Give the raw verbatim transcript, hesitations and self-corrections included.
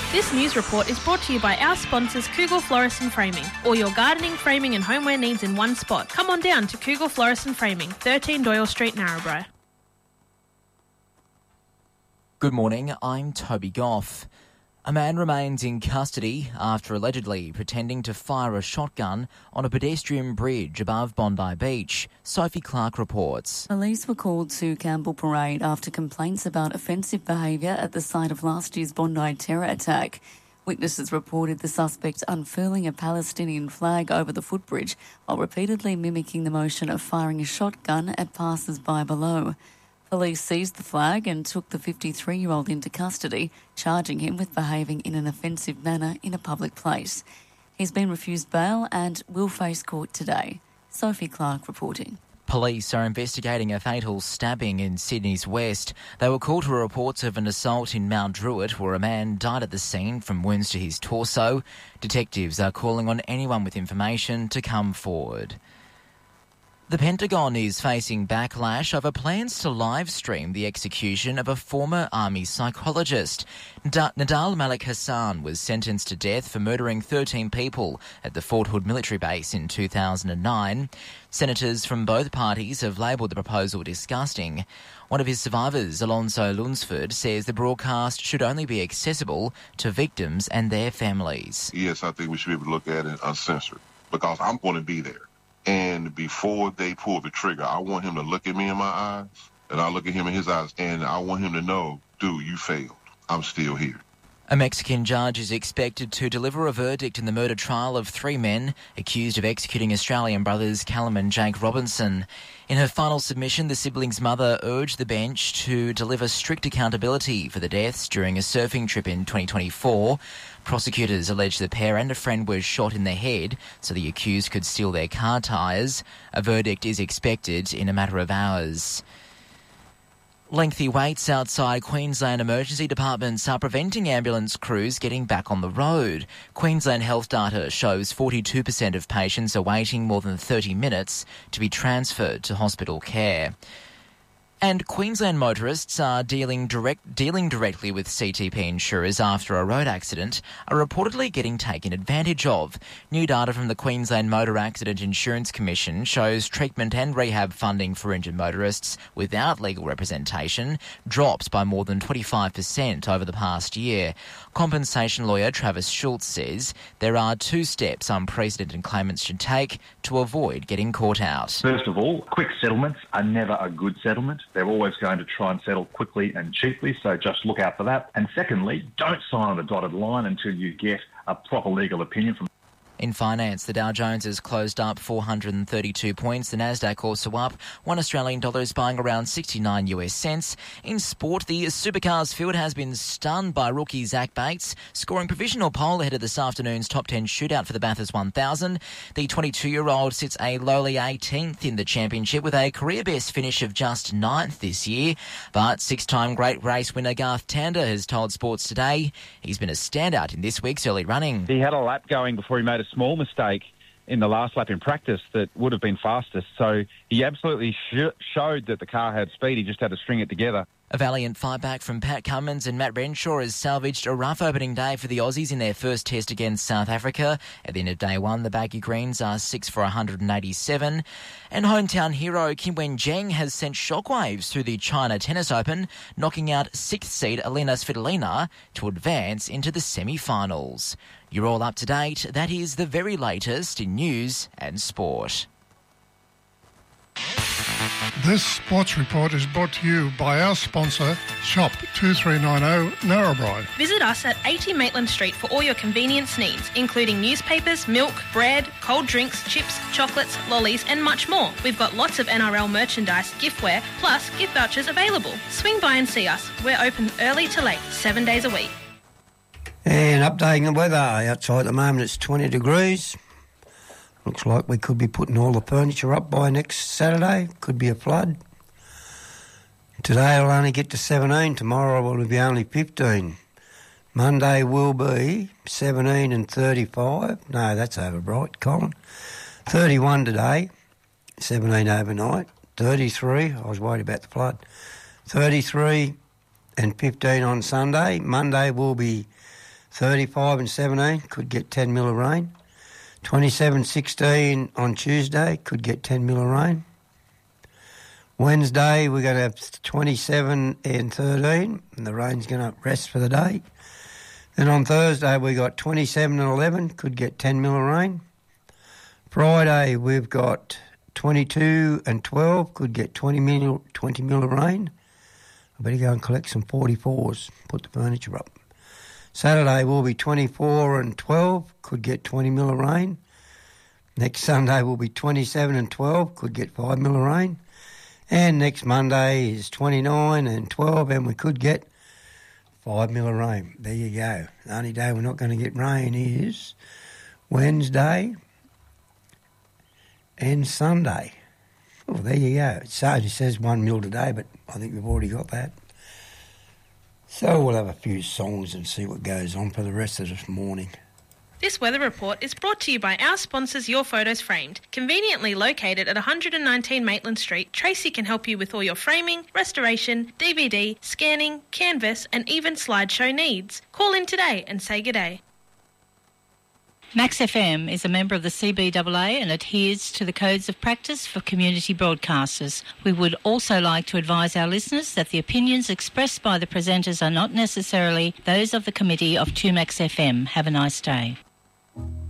This news report is brought to you by our sponsors Kugel Florist and Framing. All your gardening, framing and homeware needs in one spot. Come on down to Kugel Florist and Framing, thirteen Doyle Street, Narrabri. Good morning, I'm Toby Goff. A man remains in custody after allegedly pretending to fire a shotgun on a pedestrian bridge above Bondi Beach. Sophie Clark reports. Police were called to Campbell Parade after complaints about offensive behaviour at the site of last year's Bondi terror attack. Witnesses reported the suspect unfurling a Palestinian flag over the footbridge while repeatedly mimicking the motion of firing a shotgun at passers-by below. Police seized the flag and took the fifty-three-year-old into custody, charging him with behaving in an offensive manner in a public place. He's been refused bail and will face court today. Sophie Clark reporting. Police are investigating a fatal stabbing in Sydney's West. They were called to reports of an assault in Mount Druitt where a man died at the scene from wounds to his torso. Detectives are calling on anyone with information to come forward. The Pentagon is facing backlash over plans to live stream the execution of a former army psychologist. Da- Nadal Malik Hassan was sentenced to death for murdering thirteen people at the Fort Hood military base in two thousand nine. Senators from both parties have labelled the proposal disgusting. One of his survivors, Alonso Lunsford, says the broadcast should only be accessible to victims and their families. Yes, I think we should be able to look at it uncensored because I'm going to be there. And before they pull the trigger, I want him to look at me in my eyes, and I look at him in his eyes, and I want him to know, dude, you failed. I'm still here. A Mexican judge is expected to deliver a verdict in the murder trial of three men accused of executing Australian brothers Callum and Jake Robinson. In her final submission, the siblings' mother urged the bench to deliver strict accountability for the deaths during a surfing trip in twenty twenty-four. Prosecutors allege the pair and a friend were shot in the head so the accused could steal their car tyres. A verdict is expected in a matter of hours. Lengthy waits outside Queensland emergency departments are preventing ambulance crews getting back on the road. Queensland health data shows forty-two percent of patients are waiting more than thirty minutes to be transferred to hospital care. And Queensland motorists are dealing direct, dealing directly with C T P insurers after a road accident are reportedly getting taken advantage of. New data from the Queensland Motor Accident Insurance Commission shows treatment and rehab funding for injured motorists without legal representation dropped by more than twenty-five percent over the past year. Compensation lawyer Travis Schultz says there are two steps unprecedented claimants should take to avoid getting caught out. First of all, quick settlements are never a good settlement. They're always going to try and settle quickly and cheaply, so just look out for that. And secondly, don't sign on the dotted line until you get a proper legal opinion from... In finance, the Dow Jones has closed up four hundred thirty-two points. The Nasdaq also up. One Australian dollar is buying around sixty-nine US cents. In sport, the Supercars field has been stunned by rookie Zach Bates, scoring provisional pole ahead of this afternoon's top ten shootout for the Bathurst one thousand. The twenty-two-year-old sits a lowly eighteenth in the championship with a career-best finish of just ninth this year. But six-time great race winner Garth Tander has told Sports Today he's been a standout in this week's early running. He had a lap going before he made a small mistake in the last lap in practice that would have been fastest. So he absolutely sh- showed that the car had speed. He just had to string it together. A valiant fight back from Pat Cummins and Matt Renshaw has salvaged a rough opening day for the Aussies in their first test against South Africa. At the end of day one, the Baggy Greens are six for one hundred eighty-seven. And hometown hero Kim Wen-jeng has sent shockwaves through the China Tennis Open, knocking out sixth seed Elena Svitolina to advance into the semi-finals. You're all up to date. That is the very latest in news and sport. This sports report is brought to you by our sponsor, Shop two three nine zero Narrabri. Visit us at eighty Maitland Street for all your convenience needs, including newspapers, milk, bread, cold drinks, chips, chocolates, lollies and much more. We've got lots of N R L merchandise, giftware, plus gift vouchers available. Swing by and see us. We're open early to late, seven days a week. And updating the weather, outside at the moment it's twenty degrees. Looks like we could be putting all the furniture up by next Saturday. Could be a flood. Today it'll only get to seventeen. Tomorrow will be only fifteen. Monday will be seventeen and thirty-five. No, that's overbright, Colin. thirty-one today, seventeen overnight. thirty-three, I was worried about the flood. thirty-three and fifteen on Sunday. Monday will be thirty-five and seventeen could get ten mil of rain. twenty-seven sixteen on Tuesday could get ten mil of rain. Wednesday we're going to have twenty-seven and thirteen, and the rain's going to rest for the day. Then on Thursday we got twenty-seven and eleven, could get ten mil of rain. Friday we've got twenty-two and twelve, could get twenty mil, twenty mil of rain. I better go and collect some forty-fours, put the furniture up. Saturday will be twenty-four and twelve, could get twenty mil of rain. Next Sunday will be twenty-seven and twelve, could get five mil of rain. And next Monday is twenty-nine and twelve, and we could get five mil of rain. There you go. The only day we're not going to get rain is Wednesday and Sunday. Oh, there you go. It says one mil today, but I think we've already got that. So we'll have a few songs and see what goes on for the rest of this morning. This weather report is brought to you by our sponsors Your Photos Framed. Conveniently located at one nineteen Maitland Street, Tracy can help you with all your framing, restoration, D V D, scanning, canvas and even slideshow needs. Call in today and say good day. Max F M is a member of the C B A A and adheres to the codes of practice for community broadcasters. We would also like to advise our listeners that the opinions expressed by the presenters are not necessarily those of the committee of two Max F M. Have a nice day.